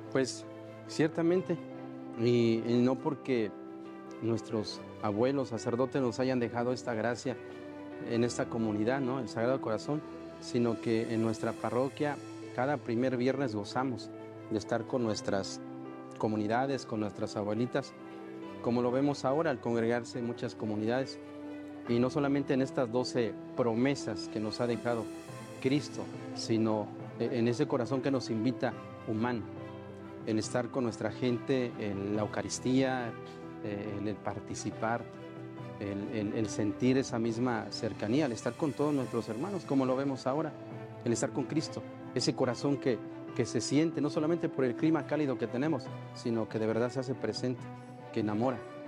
Pues ciertamente, y no porque nuestros abuelos sacerdotes nos hayan dejado esta gracia en esta comunidad, ¿no? El Sagrado Corazón, sino que en nuestra parroquia cada primer viernes gozamos de estar con nuestras comunidades, con nuestras abuelitas, como lo vemos ahora al congregarse en muchas comunidades, y no solamente en estas 12 promesas que nos ha dejado Cristo, sino en ese corazón que nos invita humano, en estar con nuestra gente, en la Eucaristía, en el participar, el sentir esa misma cercanía, el estar con todos nuestros hermanos, como lo vemos ahora, el estar con Cristo, ese corazón que se siente no solamente por el clima cálido que tenemos, sino que de verdad se hace presente, que enamora.